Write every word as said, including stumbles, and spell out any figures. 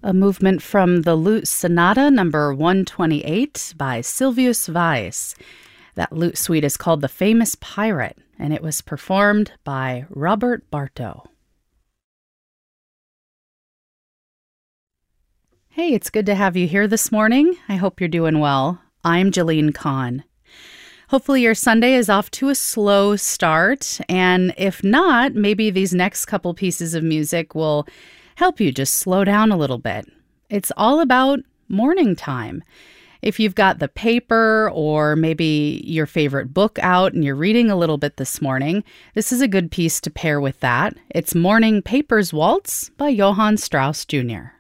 a movement from the Lute Sonata number one twenty-eight by Silvius Weiss. That lute suite is called The Famous Pirate, and it was performed by Robert Bartow. Hey, it's good to have you here this morning. I hope you're doing well. I'm Jillian Kahn. Hopefully your Sunday is off to a slow start, and if not, maybe these next couple pieces of music will help you just slow down a little bit. It's all about morning time. If you've got the paper or maybe your favorite book out and you're reading a little bit this morning, this is a good piece to pair with that. It's Morning Papers Waltz by Johann Strauss Junior